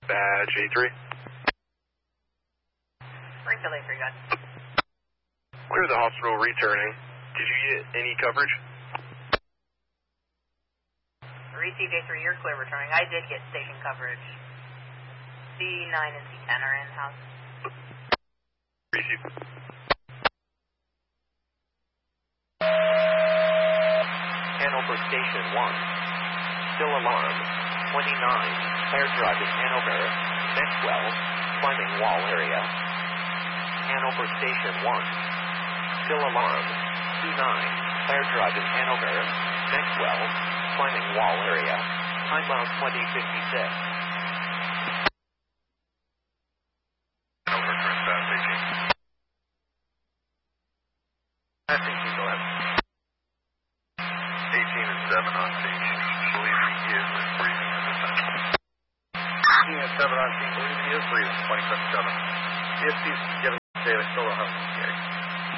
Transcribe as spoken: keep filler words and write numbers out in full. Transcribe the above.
Badge A three. Springfield A three, got it. Clear the hospital returning. Did you get any coverage? Received A three, you're clear returning. I did get station coverage. C nine and C ten are in house. Received. Hanover Station one. Still alarm. twenty-nine. Fire Drive in Hanover. Maxwell. Climbing wall area. Hanover Station one. Still alarm. two nine. Fire Drive in Hanover. Maxwell. Climbing wall area. Time bound twenty fifty-six. Hanover, turn fast eighteen. Fast eighteen, go ahead. eighteen and seven on station. Believe he is breathing at this time. eighteen and seven on station. Believe he is breathing. twenty fifty-seven. If he's given data, still don't have